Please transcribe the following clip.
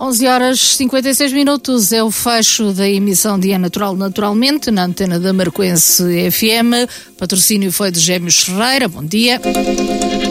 11h56 é o fecho da emissão de É Natural Naturalmente, na antena da Marquense FM. Patrocínio foi de Gêmeos Ferreira. Bom dia.